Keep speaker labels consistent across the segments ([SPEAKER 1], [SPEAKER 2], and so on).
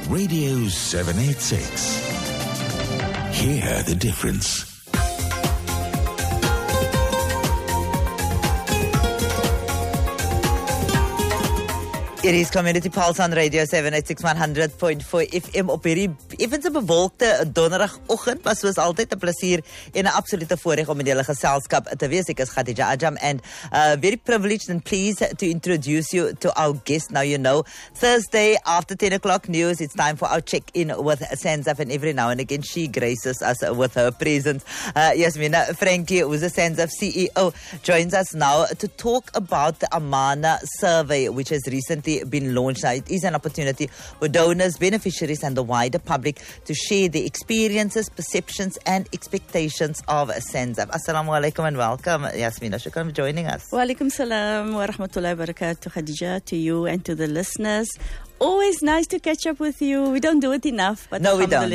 [SPEAKER 1] Radio 786. Hear the difference.
[SPEAKER 2] It is Community Pulse on Radio 786 100.4 FM op hierdie effens 'n bewolkte donderdagoggend, maar soos altyd 'n plesier en 'n absolute voorreg om in julle geselskap te wees. Ek is Khadija Ajam and very privileged and pleased to introduce you to our guest. Now you know, Thursday after 10 o'clock news, it's time for our check-in with SANZAF, and every now and again she graces us with her presence. Yasmina Frankie, who's the SANZAF CEO, joins us now to talk about the Amana survey, which has recently been launched. Now, it is an opportunity for donors, beneficiaries and the wider public to share their experiences, perceptions and expectations of SANZAF. Assalamu alaikum and welcome, Yasmina. Shukran for joining us.
[SPEAKER 3] Wa alaikum salam wa rahmatullahi wa barakatuh, Khadija, to you and to the listeners. Always nice to catch up with you. We don't do it enough, but
[SPEAKER 2] no, we don't.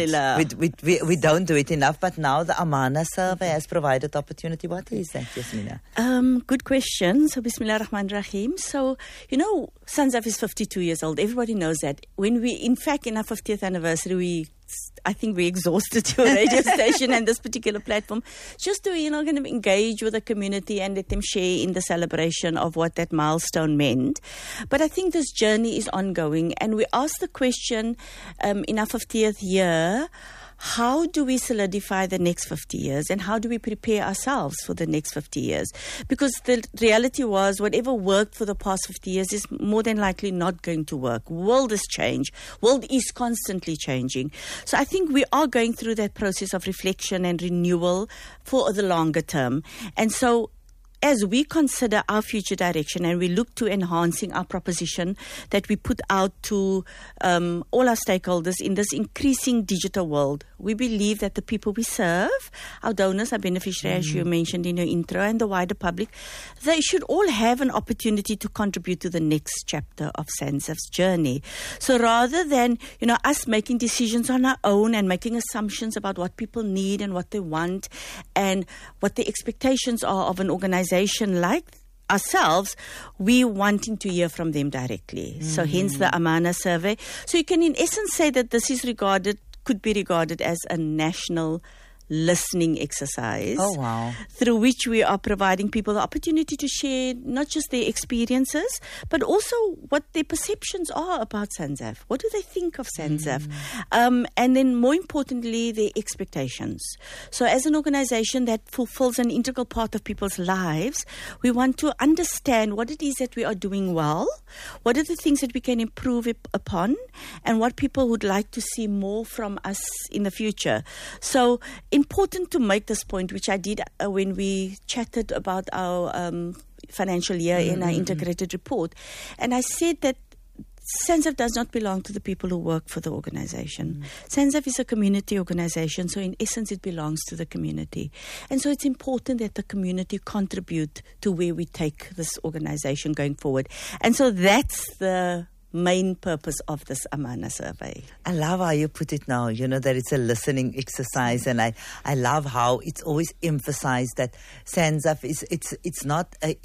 [SPEAKER 2] We don't do it enough, but now the Amana survey has provided opportunity. What is that, Yasmina?
[SPEAKER 3] Good question. So, Bismillah ar-Rahman ar-Rahim. So, you know, SANZAF is 52 years old. Everybody knows that. When we, in fact, in our 50th anniversary, I think we exhausted your radio station and this particular platform just to, kind of engage with the community and let them share in the celebration of what that milestone meant. But I think this journey is ongoing, and we asked the question in our 50th year, how do we solidify the next 50 years and how do we prepare ourselves for the next 50 years? Because the reality was whatever worked for the past 50 years is more than likely not going to work. World has changed. World is constantly changing. So I think we are going through that process of reflection and renewal for the longer term. And so as we consider our future direction and we look to enhancing our proposition that we put out to all our stakeholders in this increasing digital world, we believe that the people we serve, our donors, our beneficiaries, as you mentioned in your intro, and the wider public, they should all have an opportunity to contribute to the next chapter of SANZAF's journey. So rather than, us making decisions on our own and making assumptions about what people need and what they want and what the expectations are of an organization like ourselves, we wanting to hear from them directly. So hence the Amana survey. So you can in essence say that this is could be regarded as a national listening exercise.
[SPEAKER 2] Oh, wow.
[SPEAKER 3] Through which we are providing people the opportunity to share not just their experiences, but also what their perceptions are about SANZAF. What do they think of SANZAF? And then more importantly, their expectations. So as an organization that fulfills an integral part of people's lives, we want to understand what it is that we are doing well, what are the things that we can improve upon, and what people would like to see more from us in the future. So important to make this point, which I did when we chatted about our financial year in our integrated report. And I said that SANZAF does not belong to the people who work for the organization. SANZAF is a community organization, so in essence it belongs to the community. And so it's important that the community contribute to where we take this organization going forward. And so that's the main purpose of this Amana survey.
[SPEAKER 2] I love how you put it now, that it's a listening exercise, and I love how it's always emphasized that SANZAF is it's not a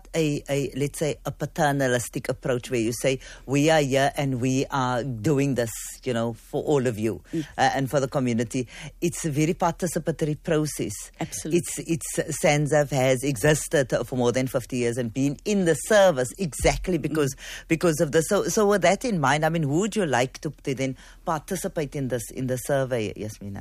[SPEAKER 2] let's say a paternalistic approach where you say we are here and we are doing this for all of you and for the community. It's a very participatory process.
[SPEAKER 3] Absolutely.
[SPEAKER 2] It's SANZAF has existed for more than 50 years and been in the service exactly because of this. So with that in mind, who would you like to then participate in the survey, Yasmina?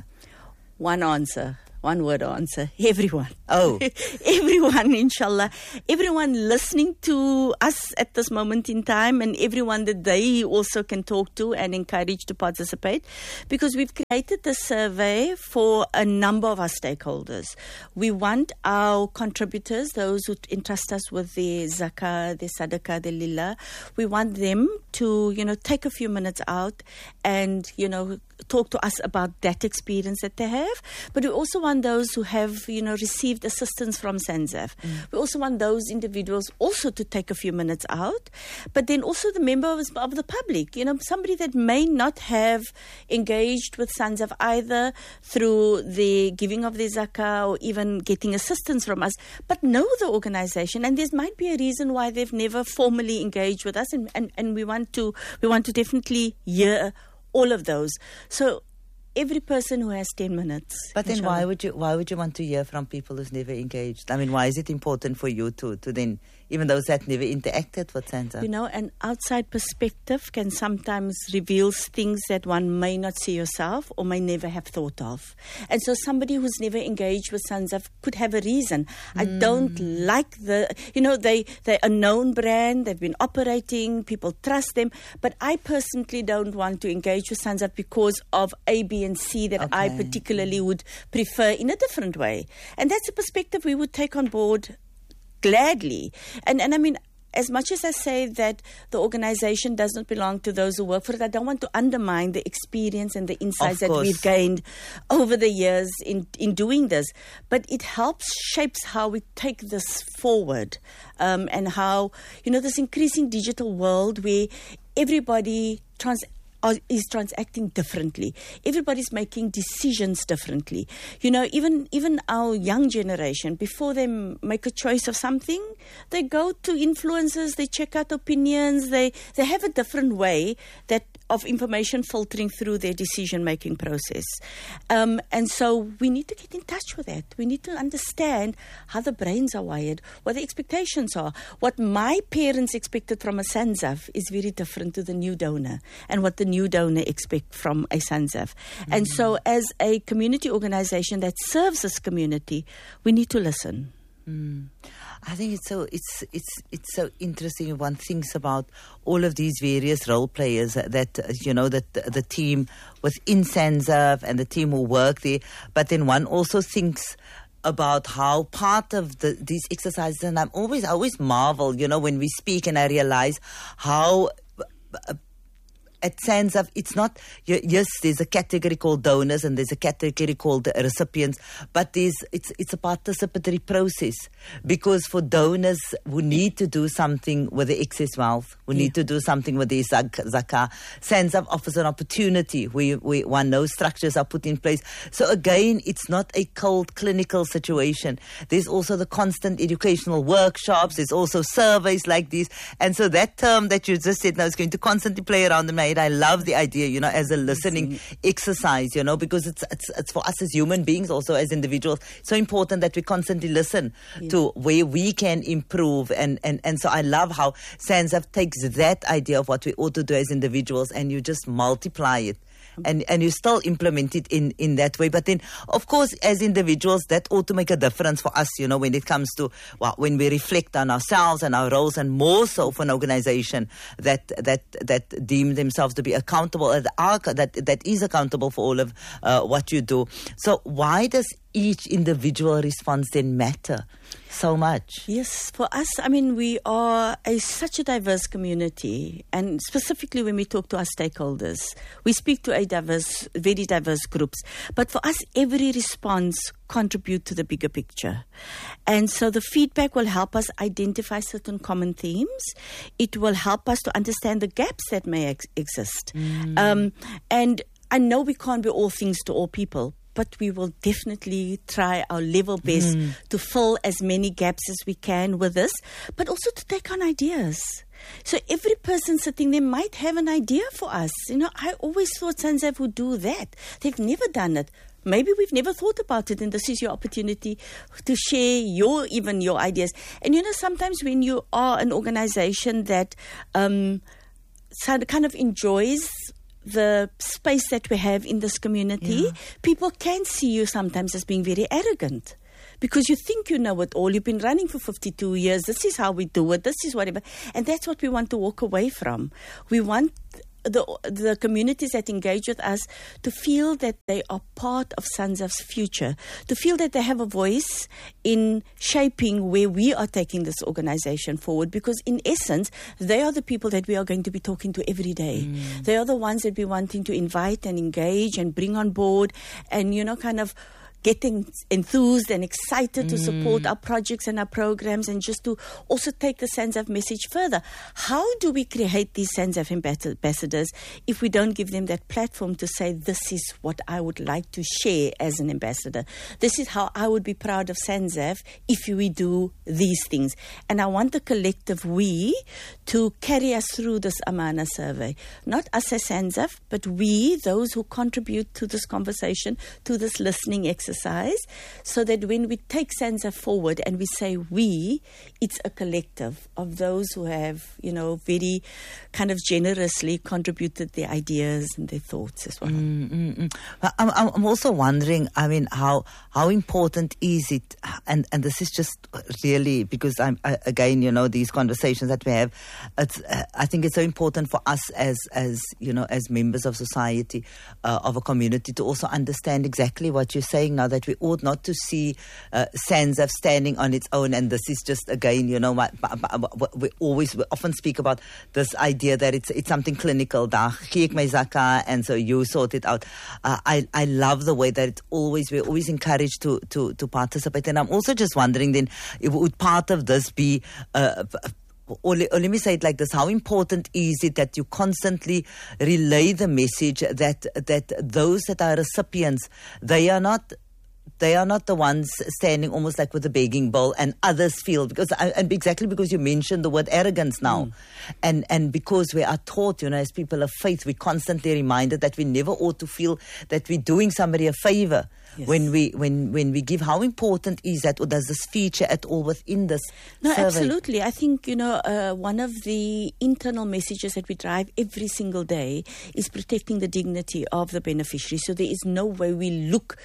[SPEAKER 2] One word answer. Everyone.
[SPEAKER 3] Oh. Everyone, inshallah. Everyone listening to us at this moment in time, and everyone that they also can talk to and encourage to participate, because we've created this survey for a number of our stakeholders. We want our contributors, those who entrust us with their zakah, their sadaqah, their lillah, we want them to, take a few minutes out and, talk to us about that experience that they have. But we also want those who have, received assistance from SANZAF. We also want those individuals also to take a few minutes out. But then also the members of the public, somebody that may not have engaged with SANZAF either through the giving of their zakah or even getting assistance from us, but know the organization. And there might be a reason why they've never formally engaged with us. And we want to definitely hear all of those. So every person who has 10 minutes.
[SPEAKER 2] But then why would you want to hear from people who's never engaged? I mean, why is it important for you to then, even those that never interacted with SANZAF?
[SPEAKER 3] You know, an outside perspective can sometimes reveal things that one may not see yourself or may never have thought of. And so somebody who's never engaged with SANZAF could have a reason. I don't like they're a known brand, they've been operating, people trust them, but I personally don't want to engage with SANZAF because of A, B, and C that I particularly would prefer in a different way. And that's a perspective we would take on board gladly. And I mean, as much as I say that the organization does not belong to those who work for it, I don't want to undermine the experience and the insights that we've gained over the years in doing this. But it shapes how we take this forward, and how, this increasing digital world where everybody is transacting differently. Everybody's making decisions differently. Even our young generation, before they make a choice of something, they go to influencers, they check out opinions, they have a different way of information filtering through their decision-making process. And so we need to get in touch with that. We need to understand how the brains are wired, what the expectations are. What my parents expected from a SANZAF is very different to the new donor, and what the new donor expect from a SANZAF. And so as a community organization that serves this community, we need to listen.
[SPEAKER 2] I think it's so interesting when one thinks about all of these various role players that the team within SANZAF and the team who work there, but then one also thinks about how part of these exercises, and I always marvel, when we speak, and I realize how at SANZAF, it's not, yes, there's a category called donors and there's a category called recipients, but it's a participatory process, because for donors who need to do something with the excess wealth, who need to do something with the zakah, SANZAF offers an opportunity where one knows structures are put in place. So again, it's not a cold clinical situation. There's also the constant educational workshops. There's also surveys like these. And so that term that you just said now is going to constantly play around in my head. I love the idea, as a listening exercise, because it's for us as human beings, also as individuals, so important that we constantly listen to where we can improve. And so I love how SANZAF takes that idea of what we ought to do as individuals, and you just multiply it. And you still implement it in that way. But then, of course, as individuals, that ought to make a difference for us, when it comes to, when we reflect on ourselves and our roles, and more so for an organization that deem themselves to be accountable, that is accountable for all of what you do. So why does each individual response then matter so much?
[SPEAKER 3] Yes, for us, we are such a diverse community, and specifically when we talk to our stakeholders, we speak to very diverse groups. But for us, every response contributes to the bigger picture. And so the feedback will help us identify certain common themes. It will help us to understand the gaps that may exist. And I know we can't be all things to all people, but we will definitely try our level best to fill as many gaps as we can with this, but also to take on ideas. So every person sitting there might have an idea for us. I always thought SANZAF would do that. They've never done it. Maybe we've never thought about it, and this is your opportunity to share your ideas. And sometimes when you are an organization that kind of enjoys the space that we have in this community, people can see you sometimes as being very arrogant, because you think you know it all. You've been running for 52 years. This is how we do it. This is whatever. And that's what we want to walk away from. We want the communities that engage with us to feel that they are part of SANZAF's future, to feel that they have a voice in shaping where we are taking this organization forward, because in essence, they are the people that we are going to be talking to every day. They are the ones that we're wanting to invite and engage and bring on board, and kind of getting enthused and excited to support our projects and our programs, and just to also take the SANZAF message further. How do we create these SANZAF ambassadors if we don't give them that platform to say, this is what I would like to share as an ambassador? This is how I would be proud of SANZAF if we do these things. And I want the collective we to carry us through this Amana survey. Not us as SANZAF, but we, those who contribute to this conversation, to this listening exercise, so that when we take SANZAF forward and we say we, it's a collective of those who have, very kind of generously contributed their ideas and their thoughts as well.
[SPEAKER 2] I'm also wondering, how important is it, and this is just really because these conversations that we have, I think it's so important for us as members of society, of a community, to also understand exactly what you're saying now, that we ought not to see SANZAF standing on its own, and this is just, again, we often speak about this idea that it's something clinical, and so you sort it out. I love the way that we're always encouraged to participate, and I'm also just wondering then, would part of this be or let me say it like this: how important is it that you constantly relay the message that those that are recipients, they are not the ones standing almost like with a begging bowl, and others feel, and exactly because you mentioned the word arrogance now, and because we are taught, as people of faith, we're constantly reminded that we never ought to feel that we're doing somebody a favor. Yes. When we give. How important is that, or does this feature at all within this survey?
[SPEAKER 3] Absolutely. I think one of the internal messages that we drive every single day is protecting the dignity of the beneficiary. So there is no way we look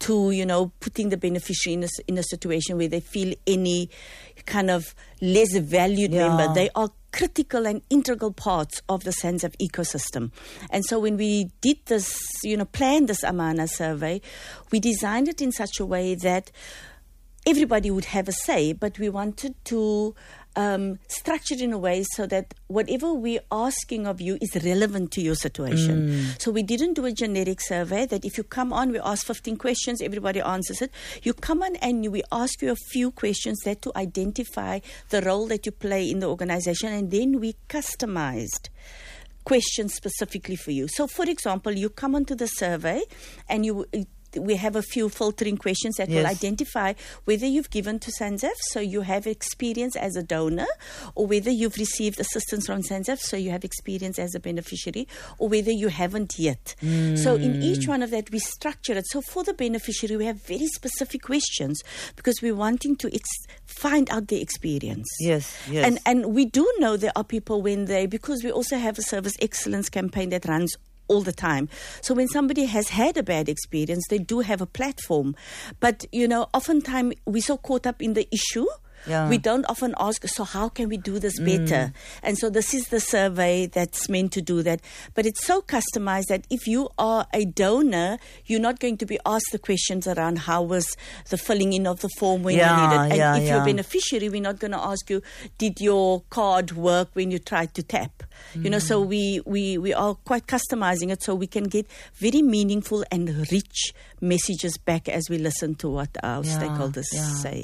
[SPEAKER 3] to putting the beneficiary in a situation where they feel any kind of less valued member. They are critical and integral parts of the SANZAF ecosystem. And so when we did this, planned this Amana survey, we designed it in such a way that everybody would have a say, but we wanted to structure it in a way so that whatever we're asking of you is relevant to your situation. So we didn't do a generic survey that if you come on, we ask 15 questions, everybody answers it. You come on and we ask you a few questions that to identify the role that you play in the organization, and then we customized questions specifically for you. So for example, you come onto the survey and we have a few filtering questions that will identify whether you've given to SANZAF, so you have experience as a donor, or whether you've received assistance from SANZAF, so you have experience as a beneficiary, or whether you haven't yet. So in each one of that, we structure it. So for the beneficiary, we have very specific questions because we're wanting to find out their experience.
[SPEAKER 2] Yes.
[SPEAKER 3] And we do know there are people because we also have a service excellence campaign that runs all the time. So when somebody has had a bad experience, they do have a platform. But, oftentimes we're so caught up in the issue. We don't often ask, so how can we do this better? And so this is the survey that's meant to do that. But it's so customized that if you are a donor, you're not going to be asked the questions around how was the filling in of the form when you need it. And if you're a beneficiary, we're not going to ask you, did your card work when you tried to tap? So we are quite customizing it so we can get very meaningful and rich messages back as we listen to what our stakeholders say.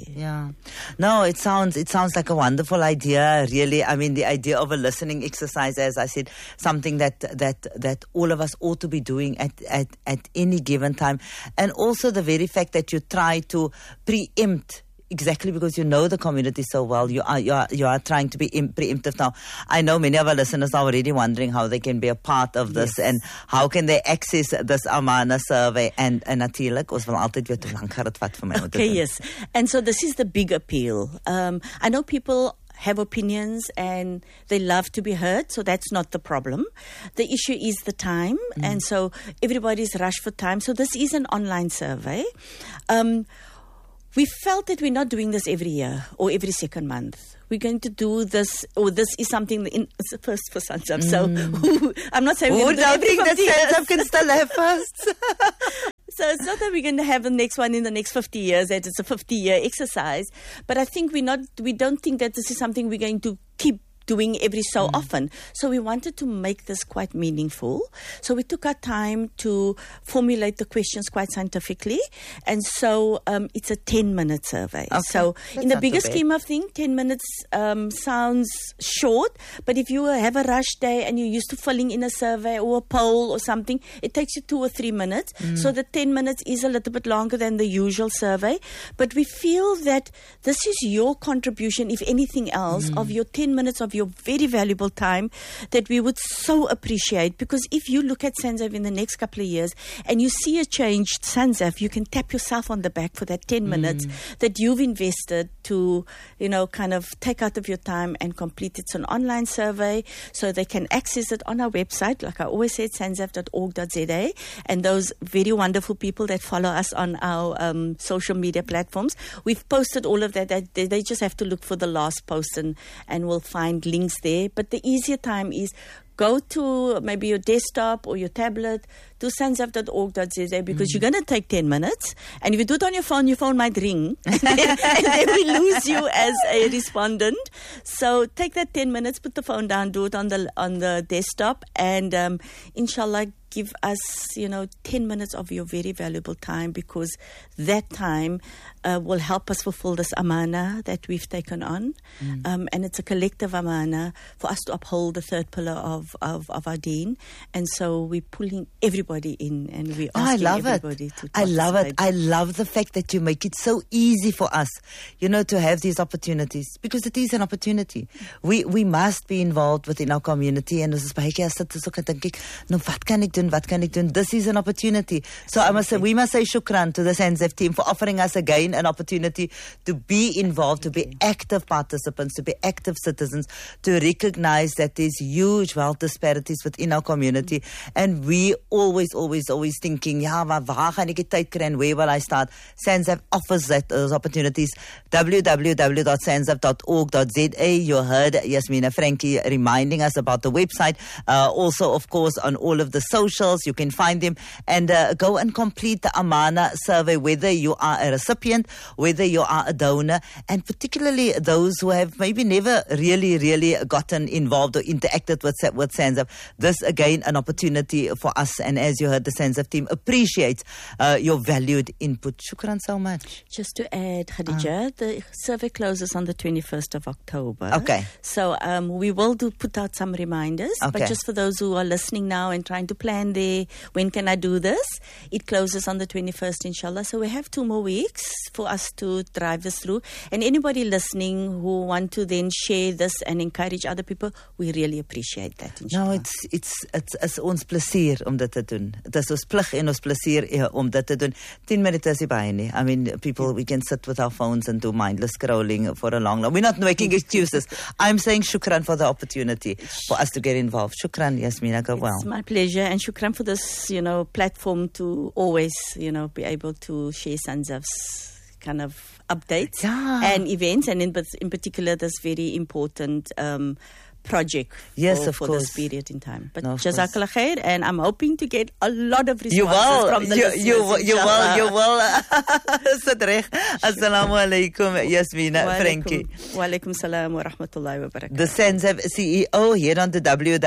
[SPEAKER 2] No, it sounds like a wonderful idea, really. The idea of a listening exercise, as I said, something that all of us ought to be doing at any given time. And also the very fact that you try to preempt, exactly because you know the community so well, you are trying to be preemptive now. I know many of our listeners are already wondering how they can be a part of this and how can they access this Amana survey. And natuurlijk, ons wil altyd weer te lank gaan dit vat vir my.
[SPEAKER 3] Okay, yes. And so this is the big appeal. I know people have opinions and they love to be heard, so that's not the problem. The issue is the time, and so everybody's rushed for time. So this is an online survey. We felt that we're not doing this every year or every second month. We're going to do this, or this is something it's the first for SANZAF. So I'm not saying
[SPEAKER 2] we're going to do that SANZAF can still have first.
[SPEAKER 3] So it's not that we're going to have the next one in the next 50 years, that it's a 50-year exercise. But I think we don't think that this is something we're going to keep doing every so often. So we wanted to make this quite meaningful. So we took our time to formulate the questions quite scientifically. And so it's a 10-minute survey.
[SPEAKER 2] Okay.
[SPEAKER 3] So
[SPEAKER 2] That's
[SPEAKER 3] in the
[SPEAKER 2] not
[SPEAKER 3] bigger
[SPEAKER 2] too bad.
[SPEAKER 3] scheme of things, 10 minutes sounds short. But if you have a rush day and you're used to filling in a survey or a poll or something, it takes you 2 or 3 minutes. So the 10 minutes is a little bit longer than the usual survey. But we feel that this is your contribution, if anything else, of your 10 minutes of your very valuable time that we would so appreciate. Because if you look at SANZAF in the next couple of years and you see a changed SANZAF, you can tap yourself on the back for that 10 minutes that you've invested to, kind of take out of your time and complete. It's an online survey, so they can access it on our website, like I always said, sanzaf.org.za, and those very wonderful people that follow us on our social media platforms. We've posted all of that. They just have to look for the last post and we'll find links there. But the easier time is go to maybe your desktop or your tablet to sanzaf.org.za, because you're going to take 10 minutes. And if you do it on your phone might ring. and then we lose you as a respondent. So take that 10 minutes, put the phone down, do it on the desktop, and inshallah, give us, 10 minutes of your very valuable time, because that time will help us fulfill this amana that we've taken on. And it's a collective amana for us to uphold the third pillar of our deen. And so we're pulling everybody in, and we're asking everybody to
[SPEAKER 2] I love it.
[SPEAKER 3] participate.
[SPEAKER 2] I love the fact that you make it so easy for us, to have these opportunities, because it is an opportunity. We must be involved within our community, and ons is baie keer as dit is ook dink ek, wat kan ek doen? This is an opportunity. So we must say shukran to the SANZAF team for offering us again an opportunity to be involved, to be active participants, to be active citizens, to recognize that there's huge wealth disparities within our community. And we always thinking, maar waar gaan ek die tyd kry and where will I start? SANZAF offers those opportunities. www.sanzaf.org.za. You heard Yasmina Frankie reminding us about the website. Also, of course, on all of the socials, you can find them, and go and complete the Amana survey, whether you are a recipient, whether you are a donor, and particularly those who have maybe never really gotten involved or interacted with SANZAF. This, again, an opportunity for us, and as you heard, the SANZAF team appreciates your valued input. Shukran so much.
[SPEAKER 3] Just to add, Khadija, the survey closes on the 21st of October.
[SPEAKER 2] Okay.
[SPEAKER 3] So we will put out some reminders,
[SPEAKER 2] Okay.
[SPEAKER 3] but just for those who are listening now and trying to plan when can I do this? It closes on the 21st, inshallah. So we have 2 more weeks for us to drive this through. And anybody listening who want to then share this and encourage other people, we really appreciate that, inshallah.
[SPEAKER 2] No, it's ons plesier om dit te doen. Dit is ons plig en ons plesier om dit te doen. 10 minute is nie baie nie. I mean, we can sit with our phones and do mindless scrolling for a long. We're not making excuses. I'm saying shukran for the opportunity for us to get involved. Shukran, Yasmina, go well.
[SPEAKER 3] It's my pleasure, and shukran for this, platform to always, be able to share SANZAF's kind of updates and events, and in particular this very important project for this period in time. But Jazakallah khair, and I'm hoping to get a lot of responses from the listeners. You
[SPEAKER 2] will. Sadrech. Assalamu alaikum, Yasmina Frankie.
[SPEAKER 3] Wa alaikum salam wa rahmatullahi wa barakatuh.
[SPEAKER 2] The SANZAF CEO here on the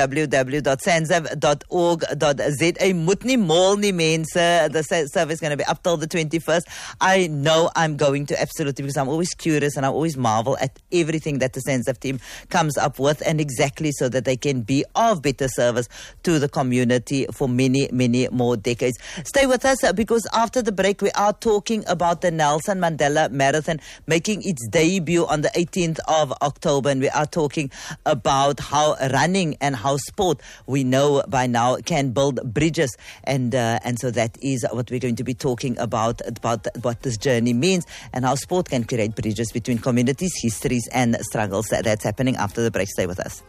[SPEAKER 2] www.sanzaf.org.za. Moet nie mol nie, mense. The survey is going to be up till the 21st. I know I'm going to, absolutely, because I'm always curious and I always marvel at everything that the SANZAF team comes up with, and exactly so that they can be of better service to the community for many more decades. Stay with us, because after the break we are talking about the Nelson Mandela Marathon making its debut on the 18th of October, and we are talking about how running and how sport, we know by now, can build bridges, and so that is what we're going to be talking about what this journey means and how sport can create bridges between communities, histories and struggles. That's happening after the break. Stay with us.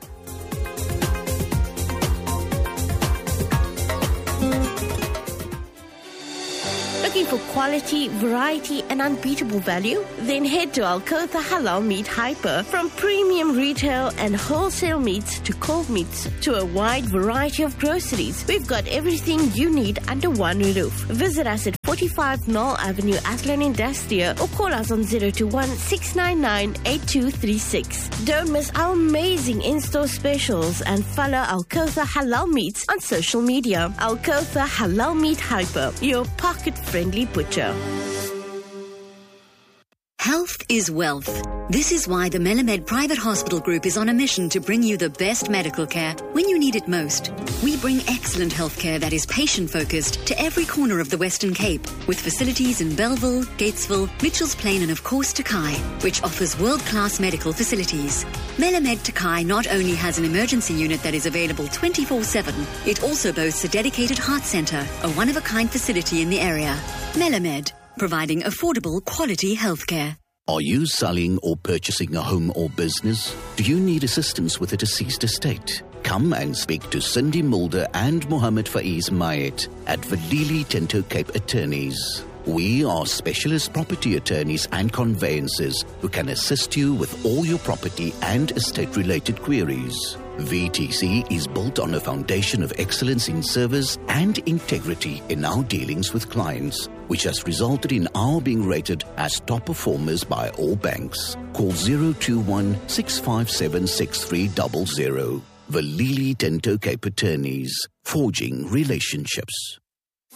[SPEAKER 4] Looking for quality, variety, and unbeatable value? Then head to Al-Kotha Halal Meat Hyper. From premium retail and wholesale meats to cold meats to a wide variety of groceries, we've got everything you need under one roof. Visit us at 45 Knoll Avenue, Athlone Industrial, or call us on 021-699-8236. Don't miss our amazing in-store specials and follow Al-Kotha Halal Meats on social media. Al-Kotha Halal Meat Hyper, your pocket-friendly butcher.
[SPEAKER 5] Health is wealth. This is why the Melamed Private Hospital Group is on a mission to bring you the best medical care when you need it most. We bring excellent healthcare that is patient-focused to every corner of the Western Cape, with facilities in Belleville, Gatesville, Mitchells Plain and of course Takai, which offers world-class medical facilities. Melamed Takai not only has an emergency unit that is available 24/7, it also boasts a dedicated heart centre, a one-of-a-kind facility in the area. Melamed, providing affordable, quality healthcare.
[SPEAKER 6] Are you selling or purchasing a home or business? Do you need assistance with a deceased estate? Come and speak to Cindy Mulder and Mohammed Faiz Mayet at Valili Tinto Cape Attorneys. We are specialist property attorneys and conveyancers who can assist you with all your property and estate-related queries. VTC is built on a foundation of excellence in service and integrity in our dealings with clients, which has resulted in our being rated as top performers by all banks. Call 021-657-6300. Valili Tinto Cape Attorneys, forging relationships.